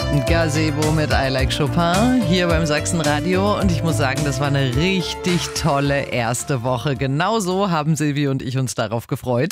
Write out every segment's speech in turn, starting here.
Gazebo mit I Like Chopin hier beim Sachsenradio und ich muss sagen, das war eine richtig tolle erste Woche. Genauso haben Silvi und ich uns darauf gefreut.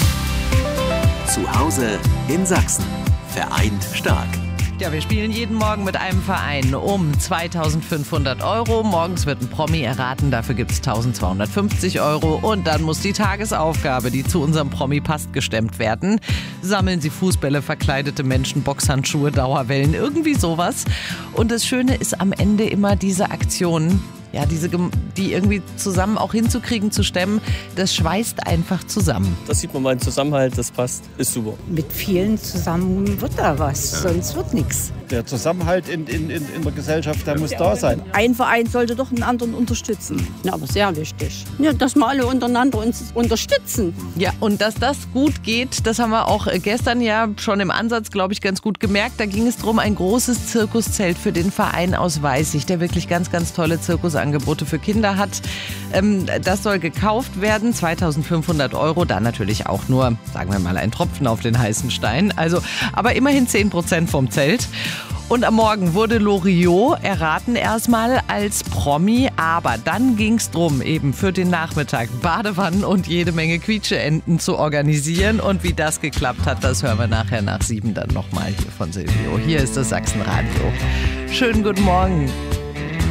Zu Hause in Sachsen. Vereint stark. Ja, wir spielen jeden Morgen mit einem Verein um 2.500 €. Morgens wird ein Promi erraten, dafür gibt es 1.250 € und dann muss die Tagesaufgabe, die zu unserem Promi passt, gestemmt werden. Sammeln Sie Fußbälle, verkleidete Menschen, Boxhandschuhe, Dauerwellen, irgendwie sowas. Und das Schöne ist am Ende immer diese Aktion, ja, die irgendwie zusammen auch hinzukriegen, zu stemmen, das schweißt einfach zusammen. Das sieht man mal, ein Zusammenhalt, das passt, ist super. Mit vielen zusammen wird da was, sonst wird nichts. Der Zusammenhalt in der Gesellschaft, der muss da sein. Ein Verein sollte doch einen anderen unterstützen. Ja, aber sehr wichtig. Ja, dass wir alle untereinander uns unterstützen. Ja, und dass das gut geht, das haben wir auch gestern ja schon im Ansatz, glaube ich, ganz gut gemerkt. Da ging es darum, ein großes Zirkuszelt für den Verein aus Weißig, der wirklich ganz, ganz tolle Zirkusangebote für Kinder hat. Das soll gekauft werden, 2.500 €, da natürlich auch nur, sagen wir mal, ein Tropfen auf den heißen Stein. Also, aber immerhin 10% vom Zelt. Und am Morgen wurde Loriot erraten erstmal als Promi, aber dann ging es drum, eben für den Nachmittag Badewannen und jede Menge Quietscheenten zu organisieren. Und wie das geklappt hat, das hören wir nachher nach 7 dann nochmal hier von Silvio. Hier ist das Sachsenradio. Schönen guten Morgen.